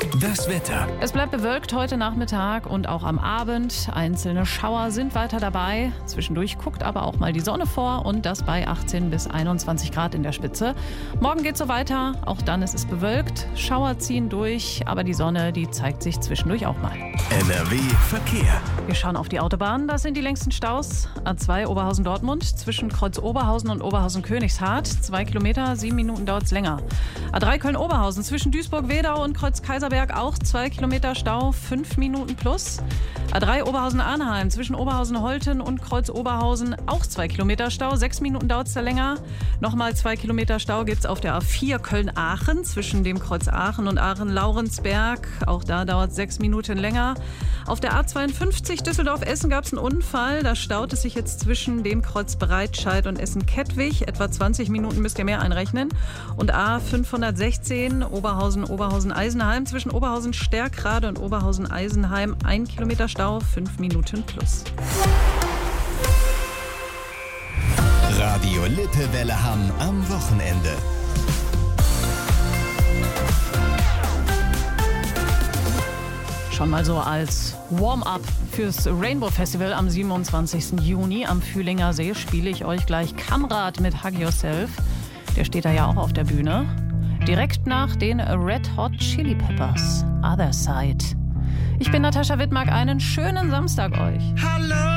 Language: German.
Das Wetter. Es bleibt bewölkt heute Nachmittag und auch am Abend. Einzelne Schauer sind weiter dabei. Zwischendurch guckt aber auch mal die Sonne vor und das bei 18 bis 21 Grad in der Spitze. Morgen geht es so weiter. Auch dann ist es bewölkt. Schauer ziehen durch, aber die Sonne, die zeigt sich zwischendurch auch mal. NRW Verkehr. Wir schauen auf die Autobahn. Das sind die längsten Staus. A2 Oberhausen-Dortmund zwischen Kreuz Oberhausen und Oberhausen-Königshardt. 2 Kilometer, 7 Minuten dauert es länger. A3 Köln-Oberhausen zwischen Duisburg-Wedau und Kreuz-Kaiserberg auch 2 Kilometer Stau, 5 Minuten plus. A3 Oberhausen-Arnheim zwischen Oberhausen-Holten und Kreuz-Oberhausen auch 2 Kilometer Stau, 6 Minuten dauert es da länger. Nochmal 2 Kilometer Stau gibt es auf der A4 Köln-Aachen zwischen dem Kreuz Aachen und Aachen-Laurensberg. Auch da dauert es 6 Minuten länger. Auf der A52 Düsseldorf-Essen gab es einen Unfall. Da staut es sich jetzt zwischen dem Kreuz Breitscheid und Essen-Kettwig. Etwa 20 Minuten müsst ihr mehr einrechnen. Und A516 Oberhausen-Eisenheim zwischen Oberhausen-Stärkrade und Oberhausen-Eisenheim 1 Kilometer Stau, 5 Minuten plus. Radio Lippewelle Hamm am Wochenende. Schon mal so als Warm-up fürs Rainbow Festival am 27. Juni am Fühlinger See spiele ich euch gleich Kamrad mit Hug Yourself. Der steht da ja auch auf der Bühne. Direkt nach den Red Hot Chili Peppers, Other Side. Ich bin Natascha Wittmark, einen schönen Samstag euch. Hallo!